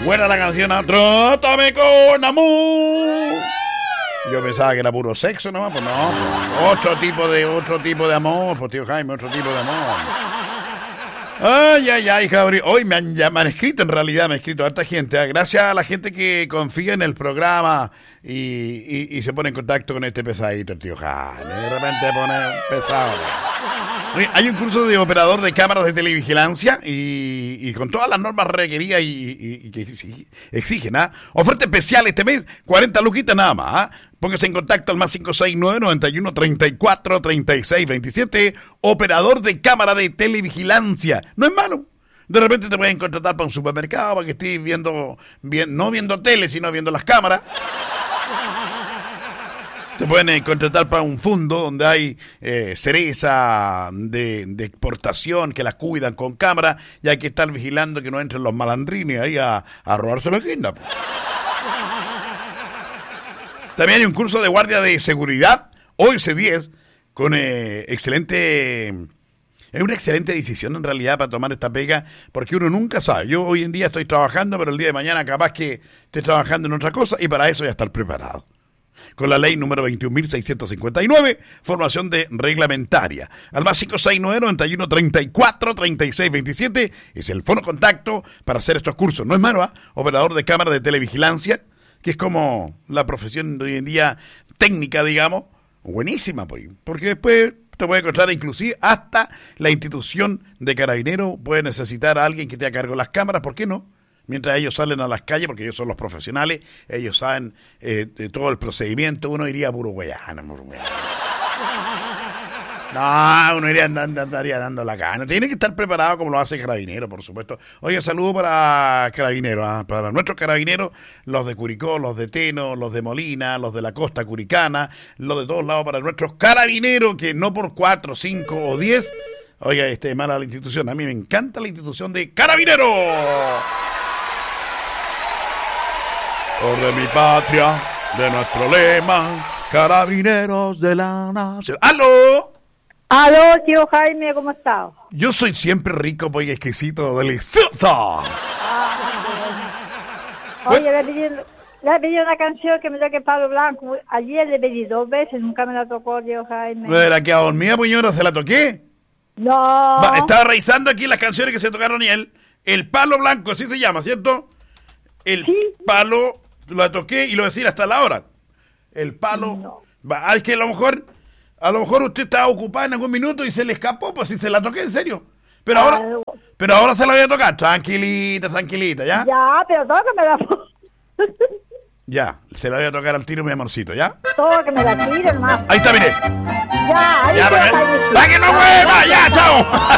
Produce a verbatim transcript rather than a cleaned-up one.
Buena la canción, ¿no? Trátame con amor. Yo pensaba que era puro sexo nomás, pues no, pues, otro tipo de, otro tipo de amor, pues tío Jaime, otro tipo de amor. Ay, ay, ay, cabrón. Hoy me han, ya me han escrito, en realidad me ha escrito harta gente. ¿eh? Gracias a la gente que confía en el programa y, y, y se pone en contacto con este pesadito, el tío Jaime. De repente pone pesado. Oye, hay un curso de operador de cámaras de televigilancia y, y con todas las normas requeridas y, y, y que exigen, ¿ah? ¿eh? Oferta especial este mes, cuarenta luquitas nada más, ¿eh? Póngase en contacto al más cinco seis nueve, noventa y uno, treinta y cuatro, treinta y seis, veintisiete. Operador de cámara de televigilancia. No es malo. De repente te pueden contratar para un supermercado, para que estés viendo, bien, no viendo tele, sino viendo las cámaras. Te pueden eh, contratar para un fondo donde hay eh, cereza de, de exportación que las cuidan con cámara y hay que estar vigilando que no entren los malandrines ahí a, a robarse la guinda. También hay un curso de guardia de seguridad, hoy C diez, con eh, excelente... Es una excelente decisión en realidad para tomar esta pega, porque uno nunca sabe. Yo hoy en día estoy trabajando, pero el día de mañana capaz que esté trabajando en otra cosa y para eso ya estar preparado. Con la ley número veintiún mil seiscientos cincuenta y nueve, formación de reglamentaria. Al más cinco seis nueve, noventa y uno, treinta y cuatro, treinta y seis, veintisiete es el fono contacto para hacer estos cursos. No es malo, ¿eh? Operador de cámara de televigilancia, que es como la profesión de hoy en día técnica, digamos, buenísima, pues, porque después te puede encontrar inclusive hasta la institución de carabineros puede necesitar a alguien que te haga cargo de las cámaras, ¿por qué no? Mientras ellos salen a las calles, porque ellos son los profesionales, ellos saben eh, de todo el procedimiento, uno iría puro hueano, puro hueano. No, uno iría andando, andaría dando la gana. Tiene que estar preparado como lo hace Carabinero, por supuesto. Oye, saludo para Carabineros, ¿eh? Para nuestros carabineros, los de Curicó, los de Teno, los de Molina, los de la costa curicana, los de todos lados, para nuestros carabineros, que no por cuatro, cinco o diez. Oiga, este, mala la institución. A mí me encanta la institución de Carabineros. Por de mi patria, de nuestro lema, Carabineros de la nación. ¡Aló! Aló, tío Jaime, ¿cómo estás? Yo soy siempre rico, pues exquisito, delicioso. Ah, oye, le pedí, le pedí una canción que me toque Pablo Blanco. Ayer le pedí dos veces, nunca me la tocó, tío Jaime. ¿De la que a dormida, puñora, se la toqué? No. Va, estaba revisando aquí las canciones que se tocaron y él. El Palo Blanco, así se llama, ¿cierto? El sí. Palo, la toqué y lo decir hasta la hora. El palo. No. Va, es que a lo mejor... A lo mejor usted estaba ocupada en algún minuto y se le escapó, pues si se la toqué en serio. Pero ahora, ah, pero ahora se la voy a tocar, tranquilita, tranquilita, ¿ya? Ya, pero tócamela. Ya, se la voy a tocar al tiro, mi amorcito, ¿ya? Tócamela, tiro, hermano. Ahí está, mire. Ya, ahí ya, está. ¡para que no mueva! ¡Ya, chao!